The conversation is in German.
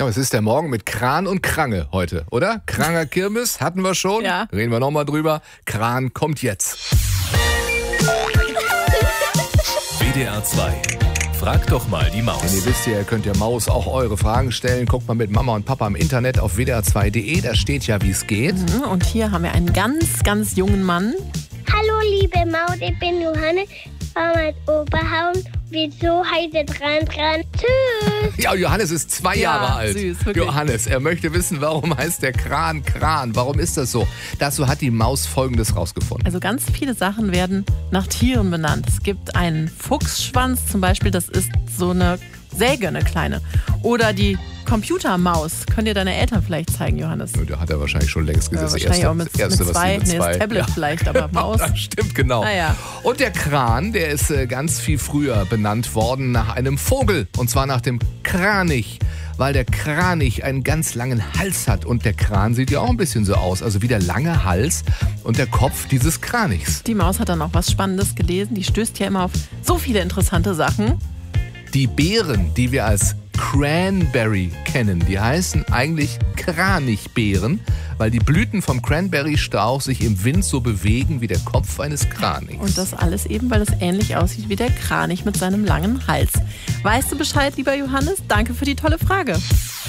Komm, es ist der Morgen mit Kran und Krange heute, oder? Kranger Kirmes hatten wir schon. Ja. Reden wir nochmal drüber. Kran kommt jetzt. WDR 2. Frag doch mal die Denn Maus. ihr wisst ja, ihr könnt der Maus auch eure Fragen stellen. Guckt mal mit Mama und Papa im Internet auf wdr2.de. Da steht ja, wie es geht. Und hier haben wir einen ganz, ganz jungen Mann. Hallo liebe Maus, ich bin Johannes, Mama aus Oberhausen. Wieso heute dran? Tschüss. Ja, Johannes ist 2 Jahre alt. Süß, wirklich. Johannes, er möchte wissen, warum heißt der Kran Kran? Warum ist das so? Dazu hat die Maus Folgendes rausgefunden. Also ganz viele Sachen werden nach Tieren benannt. Es gibt einen Fuchsschwanz zum Beispiel, das ist so eine Säge, eine kleine. Oder die Computermaus. Könnt ihr deine Eltern vielleicht zeigen, Johannes? Der hat er wahrscheinlich schon längst gesehen. Wahrscheinlich auch mit 2. was sie Das Tablet vielleicht, aber Maus. Das stimmt, genau. Ah, ja. Und der Kran, der ist ganz viel früher benannt worden nach einem Vogel. Und zwar nach dem Kranich. Weil der Kranich einen ganz langen Hals hat. Und der Kran sieht ja auch ein bisschen so aus. Also wie der lange Hals und der Kopf dieses Kranichs. Die Maus hat dann auch was Spannendes gelesen. Die stößt ja immer auf so viele interessante Sachen. Die Beeren, die wir als Cranberry kennen, die heißen eigentlich Kranichbeeren, weil die Blüten vom Cranberry-Strauch sich im Wind so bewegen wie der Kopf eines Kranichs. Und das alles eben, weil es ähnlich aussieht wie der Kranich mit seinem langen Hals. Weißt du Bescheid, lieber Johannes? Danke für die tolle Frage.